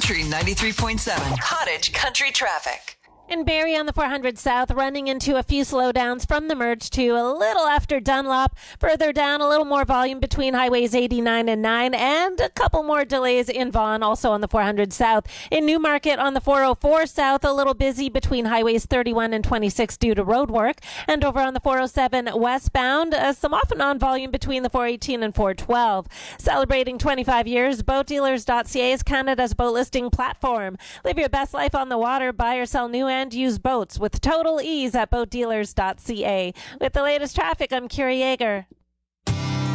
Country 93.7. Cottage Country Traffic. In Barrie on the 400 South, running into a few slowdowns from the merge to a little after Dunlop. Further down, a little more volume between highways 89 and 9, and a couple more delays in Vaughan, also on the 400 South. In Newmarket on the 404 South, a little busy between highways 31 and 26 due to road work. And over on the 407 westbound, some off and on volume between the 418 and 412. Celebrating 25 years, BoatDealers.ca is Canada's boat listing platform. Live your best life on the water, buy or sell new and used boats with total ease at BoatDealers.ca. With the latest traffic, I'm Kira Yeager.